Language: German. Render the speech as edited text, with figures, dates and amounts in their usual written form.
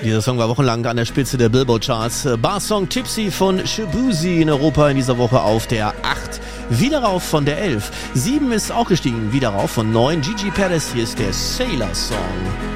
Dieser Song war wochenlang an der Spitze der Billboard-Charts. Barsong Tipsy von Shaboozey in Europa in dieser Woche auf der 8. Wieder rauf von der 11. 7 ist auch gestiegen, wieder rauf von 9. Gigi Perez, hier ist der Sailor Song.